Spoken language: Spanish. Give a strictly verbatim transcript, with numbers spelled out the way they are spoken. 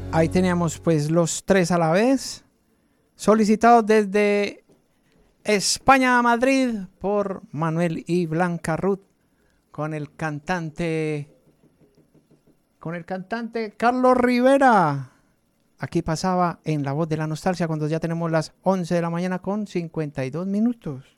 Ahí teníamos pues los tres a la vez, solicitados desde España a Madrid por Manuel y Blanca Ruth, con el cantante, con el cantante Carlos Rivera. Aquí pasaba en La Voz de la Nostalgia cuando ya tenemos las once de la mañana con cincuenta y dos minutos.